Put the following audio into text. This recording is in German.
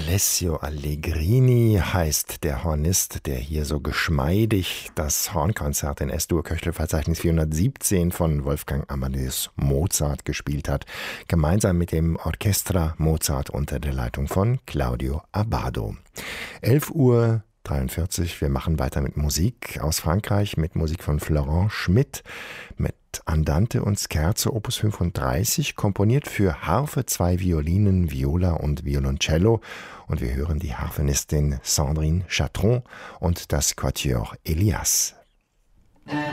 Alessio Allegrini heißt der Hornist, der hier so geschmeidig das Hornkonzert in S-Dur-Köchelverzeichnis 417 von Wolfgang Amadeus Mozart gespielt hat, gemeinsam mit dem Orchestra Mozart unter der Leitung von Claudio Abbado. 11:43 Uhr, wir machen weiter mit Musik aus Frankreich, mit Musik von Florent Schmitt, mit Andante und Scherzo Opus 35, komponiert für Harfe, 2 Violinen, Viola und Violoncello. Und wir hören die Harfenistin Sandrine Chatron und das Quatuor Elias.